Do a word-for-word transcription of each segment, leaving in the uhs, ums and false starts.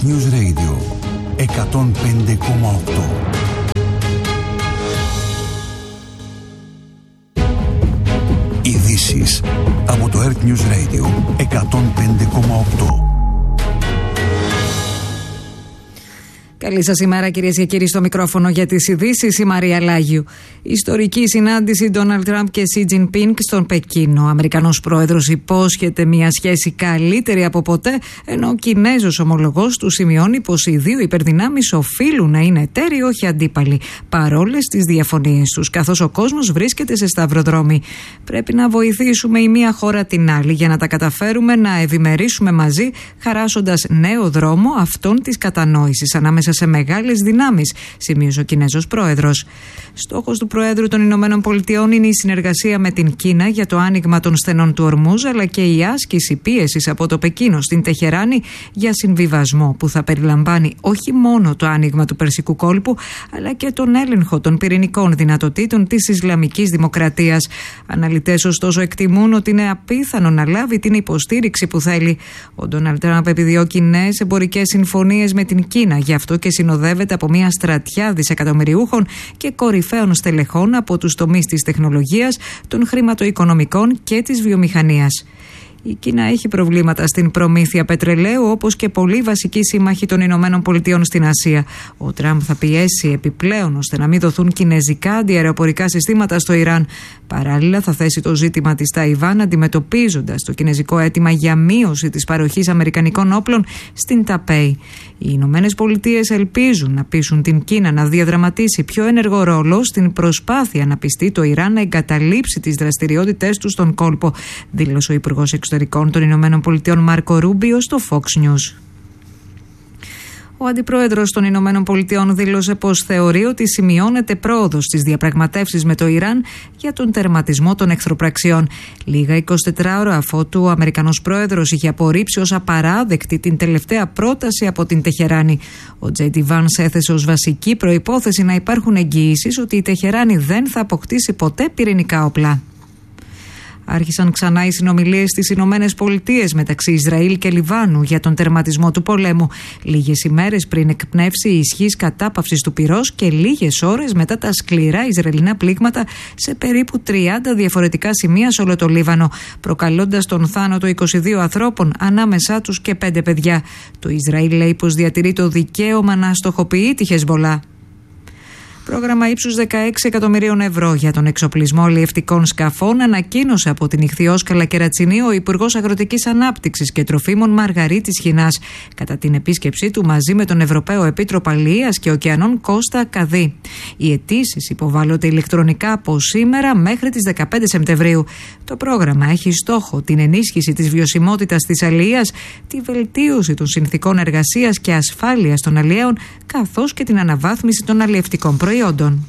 Earth News Radio εκατόν πέντε κόμμα οκτώ. Ειδήσεις από το Earth News Radio εκατόν πέντε κόμμα οκτώ. Καλή σας ημέρα, κυρίες και κύριοι, στο μικρόφωνο για τις ειδήσεις η Μαρία Λάγιου. Ιστορική συνάντηση Ντόναλντ Τραμπ και Σι Τζινπίνγκ στον Πεκίνο. Ο Αμερικανός πρόεδρος υπόσχεται μια σχέση καλύτερη από ποτέ, ενώ ο Κινέζος ομολογός του σημειώνει πως οι δύο υπερδυνάμεις οφείλουν να είναι εταίροι, όχι αντίπαλοι, παρόλες τις διαφωνίες τους, καθώς ο κόσμος βρίσκεται σε σταυροδρόμι. Πρέπει να βοηθήσουμε η μία χώρα την άλλη για να τα καταφέρουμε να ευημερίσουμε μαζί, χαράσσοντας νέο δρόμο αυτών της κατανόησης ανάμεσα σε μεγάλες δυνάμεις, σημείωσε ο Κινέζος πρόεδρος. Στόχος του Προέδρου των Ηνωμένων Πολιτειών είναι η συνεργασία με την Κίνα για το άνοιγμα των στενών του Ορμούζ, αλλά και η άσκηση πίεσης από το Πεκίνο στην Τεχεράνη για συμβιβασμό που θα περιλαμβάνει όχι μόνο το άνοιγμα του Περσικού κόλπου, αλλά και τον έλεγχο των πυρηνικών δυνατοτήτων της Ισλαμικής Δημοκρατίας. Αναλυτές ωστόσο εκτιμούν ότι είναι απίθανο να λάβει την υποστήριξη που θέλει. Ο Ντόναλντ Τραμπ επιδιώκει νέες εμπορικές συμφωνίες με την Κίνα, γι' αυτό και συνοδεύεται από μια στρατιά δισεκατομμυριούχων και κορυφαίων στελεχών από τους τομείς της τεχνολογίας, των χρηματοοικονομικών και της βιομηχανίας. Η Κίνα έχει προβλήματα στην προμήθεια πετρελαίου, όπως και πολλοί βασικοί σύμμαχοι των Ηνωμένων Πολιτειών στην Ασία. Ο Τραμπ θα πιέσει επιπλέον ώστε να μην δοθούν κινέζικα αντιαεροπορικά συστήματα στο Ιράν. Παράλληλα, θα θέσει το ζήτημα της Ταϊβάν, αντιμετωπίζοντας το κινέζικο αίτημα για μείωση της παροχής αμερικανικών όπλων στην Ταπέι. Οι Ηνωμένες Πολιτείες ελπίζουν να πείσουν την Κίνα να διαδραματίσει πιο ενεργό ρόλο στην προσπάθεια να πιστεί το Ιράν να εγκαταλείψει τις δραστηριότητές του στον κόλπο, δήλωσε ο Υπουργός Εξωτερικών των Ηνωμένων Πολιτειών Μάρκο Ρούμπιο στο Fox News. Ο Αντιπρόεδρος των Ηνωμένων Πολιτειών δήλωσε πως θεωρεί ότι σημειώνεται πρόοδος στις διαπραγματεύσεις με το Ιράν για τον τερματισμό των εχθροπραξιών. Λίγα εικοσιτέσσερις ώρα αφότου ο Αμερικανός Πρόεδρος είχε απορρίψει ως απαράδεκτη την τελευταία πρόταση από την Τεχεράνη. Ο Τζέι Ντι Βάνς έθεσε ως βασική προϋπόθεση να υπάρχουν εγγυήσεις ότι η Τεχεράνη δεν θα αποκτήσει ποτέ πυρηνικά όπλα. Άρχισαν ξανά οι συνομιλίες στις Ηνωμένες Πολιτείες μεταξύ Ισραήλ και Λιβάνου για τον τερματισμό του πολέμου, λίγες ημέρες πριν εκπνεύσει η ισχύς κατάπαυσης του πυρός και λίγες ώρες μετά τα σκληρά Ισραηλινά πλήγματα σε περίπου τριάντα διαφορετικά σημεία σε όλο το Λίβανο, προκαλώντας τον θάνατο είκοσι δύο ανθρώπων, ανάμεσά τους και πέντε παιδιά. Το Ισραήλ λέει πως διατηρεί το δικαίωμα να στοχοποιεί τη Χεσμολά. Πρόγραμμα ύψους δεκαέξι εκατομμυρίων ευρώ για τον εξοπλισμό αλλιευτικών σκαφών ανακοίνωσε από την Ιχθυόσκαλα Κερατσινή ο Υπουργός Αγροτικής Ανάπτυξης και Τροφίμων Μαργαρίτης Χινάς κατά την επίσκεψή του μαζί με τον Ευρωπαίο Επίτροπο Αλληλείας και Ωκεανών Κώστα Καδί. Οι αιτήσεις υποβάλλονται ηλεκτρονικά από σήμερα μέχρι τις δεκαπέντε Σεπτεμβρίου. Το πρόγραμμα έχει στόχο την ενίσχυση της βιωσιμότητας της αλληλείας, τη βελτίωση των συνθηκών εργασίας και ασφάλειας των αλλιέων, καθώς και την αναβάθμιση των αλλιευτικών προϊόντων.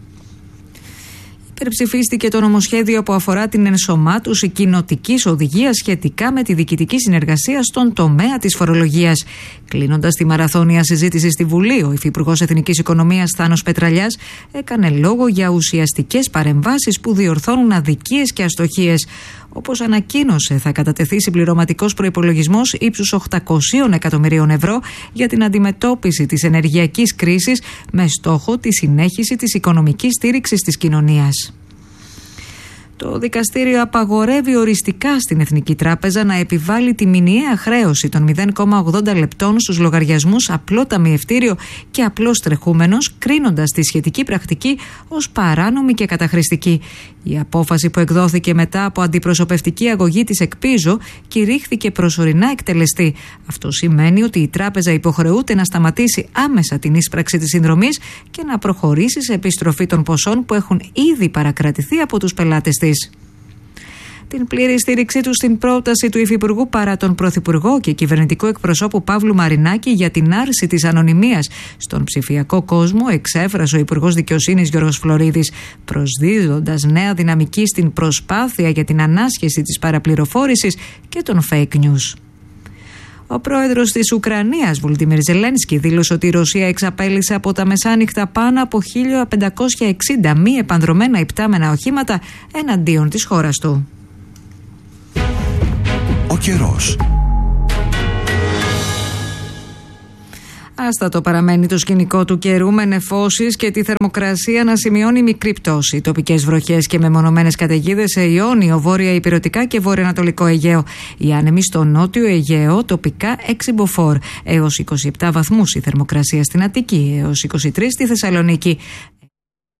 Υπερψηφίστηκε το νομοσχέδιο που αφορά την ενσωμάτωση κοινοτικής οδηγίας σχετικά με τη διοικητική συνεργασία στον τομέα της φορολογίας. Κλείνοντας τη μαραθώνια συζήτηση στη Βουλή, ο Υφυπουργός Εθνικής Οικονομίας Θάνος Πετραλιάς έκανε λόγο για ουσιαστικές παρεμβάσεις που διορθώνουν αδικίες και αστοχίες. Όπως ανακοίνωσε, θα κατατεθεί συμπληρωματικός προϋπολογισμός ύψους οκτακόσια εκατομμυρίων ευρώ για την αντιμετώπιση της ενεργειακής κρίσης με στόχο τη συνέχιση της οικονομικής στήριξης της κοινωνίας. Το δικαστήριο απαγορεύει οριστικά στην Εθνική Τράπεζα να επιβάλλει τη μηνιαία χρέωση των μηδέν κόμμα ογδόντα λεπτών στους λογαριασμούς απλό ταμιευτήριο και απλός τρεχούμενος, κρίνοντας τη σχετική πρακτική ως παράνομη και καταχρηστική. Η απόφαση, που εκδόθηκε μετά από αντιπροσωπευτική αγωγή της ΕΚΠΙΖΟ, κηρύχθηκε προσωρινά εκτελεστή. Αυτό σημαίνει ότι η τράπεζα υποχρεούται να σταματήσει άμεσα την ίσπραξη της συνδρομής και να προχωρήσει σε επιστροφή των ποσών που έχουν ήδη παρακρατηθεί από τους πελάτες της. Την πλήρη στήριξή του στην πρόταση του Υφυπουργού παρά τον Πρωθυπουργό και κυβερνητικού εκπροσώπου Παύλου Μαρινάκη για την άρση της ανωνυμίας στον ψηφιακό κόσμο εξέφρασε ο Υπουργός Δικαιοσύνης Γιώργος Φλωρίδης, προσδίδοντας νέα δυναμική στην προσπάθεια για την ανάσχεση της παραπληροφόρησης και των fake news. Ο πρόεδρος της Ουκρανίας, Βολντίμιρ Ζελένσκι, δήλωσε ότι η Ρωσία εξαπέλυσε από τα μεσάνυχτα πάνω από χίλια πεντακόσια εξήντα μη επανδρωμένα υπτάμενα οχήματα εναντίον της χώρας του. Ο καιρός. Άστατο παραμένει το σκηνικό του καιρού, με νεφώσεις και τη θερμοκρασία να σημειώνει μικρή πτώση. Τοπικές βροχές και μεμονωμένες καταιγίδες σε Ιόνιο, βόρεια Ηπειρωτικά και βορειοανατολικό Αιγαίο. Οι άνεμοι στο νότιο Αιγαίο τοπικά έξι μποφόρ. Έως είκοσι επτά βαθμούς η θερμοκρασία στην Αττική, έως είκοσι τρεις στη Θεσσαλονίκη.